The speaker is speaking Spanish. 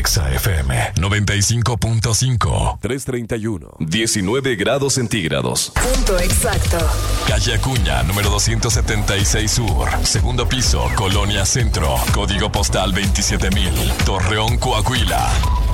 Exa FM 95.5. 331. 19 grados centígrados. Punto exacto. Calle Acuña, número 276 Sur. Segundo piso, Colonia Centro. Código postal 27,000. Torreón, Coahuila.